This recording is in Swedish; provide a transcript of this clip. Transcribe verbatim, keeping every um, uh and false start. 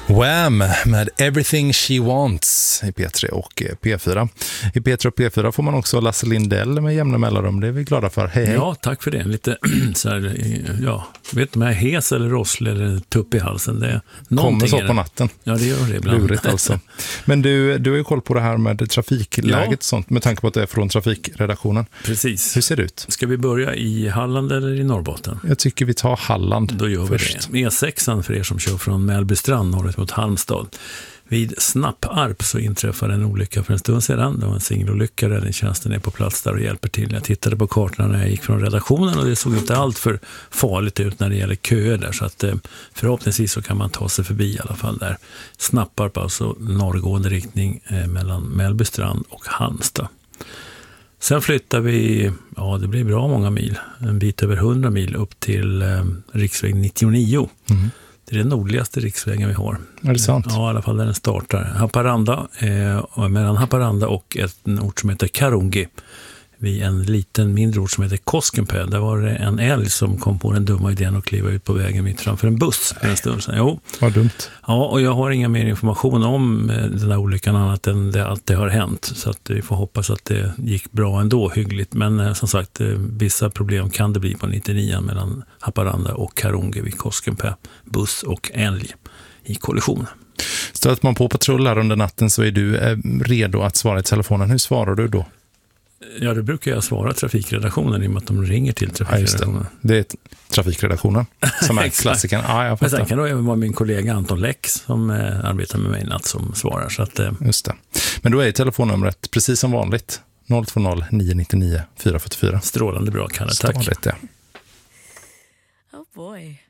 Wham! Med Everything She Wants i P tre och P fyra. I P tre och P fyra får man också Lasse Lindell med jämna mellanrum. Det är vi glada för. Hej, hej. Ja, tack för det. Lite så här, ja, vet du, med hes eller rossel eller tupp i halsen. Det är kommer så på natten. Ja, det gör det ibland. Lurigt alltså. Men du, du har ju koll på det här med trafikläget och sånt, med tanke på att det är från trafikredaktionen. Precis. Hur ser det ut? Ska vi börja i Halland eller i Norrbotten? Jag tycker vi tar Halland. Då gör vi först. det. E sex för er som kör från Mellbystrand norrut mot Halmstad. Vid Snapparp så inträffade en olycka för en stund sedan. Det var en singelolycka. Räddningstjänsten är på plats där och hjälper till. Jag tittade på kartorna när jag gick från redaktionen och det såg inte allt för farligt ut när det gäller köer där. Så att förhoppningsvis så kan man ta sig förbi i alla fall där. Snapparp, alltså norrgående riktning eh, mellan Mellbystrand och Halmstad. Sen flyttar vi, ja det blir bra många mil, en bit över hundra mil upp till eh, riksväg nittionio. Mm. Det är den nordligaste riksvägen vi har. Är det sant? Ja, i alla fall där den startar. Haparanda, eh, mellan Haparanda och en ort som heter Karungi. Vid en liten mindre ort som heter Koskenpää. Där var det en älg som kom på den dumma idén att kliva ut på vägen mitt framför en buss för en stund sedan. Jo. Vad dumt. Ja, och jag har inga mer information om den här olyckan annat än det, att det har hänt. Så att vi får hoppas att det gick bra ändå, hyggligt. Men eh, som sagt, eh, vissa problem kan det bli på nittionio mellan Haparanda och Karungi vid Koskenpää. Buss och älg i kollision. Stöter man på patrull här under natten så är du eh, redo att svara i telefonen. Hur svarar du då? Ja, det brukar jag svara trafikredaktionen i och med att de ringer till trafikredaktionen. Ja, det. det är trafikredaktionen som är klassikern. Ja, jag men sen kan det även vara min kollega Anton Lex som eh, arbetar med mig natt som svarar. Så att, eh. Just det. Men då är telefonnumret precis som vanligt noll två noll nio nio nio fyra fyra fyra. Strålande bra, Kalle. Tack. Stråligt, ja. Oh boy.